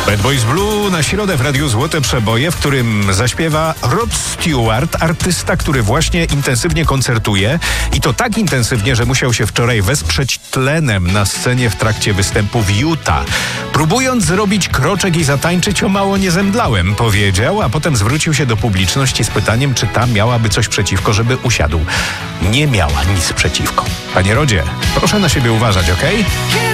Bad Boys Blue na środę w Radiu Złote Przeboje, w którym zaśpiewa Rod Stewart, artysta, który właśnie intensywnie koncertuje i to tak intensywnie, że musiał się wczoraj wesprzeć tlenem na scenie w trakcie występu w Utah. Próbując zrobić kroczek i zatańczyć, o mało nie zemdlałem, powiedział, a potem zwrócił się do publiczności z pytaniem, czy ta miałaby coś przeciwko, żeby usiadł. Nie miała nic przeciwko. Panie Rodzie, proszę na siebie uważać, okej?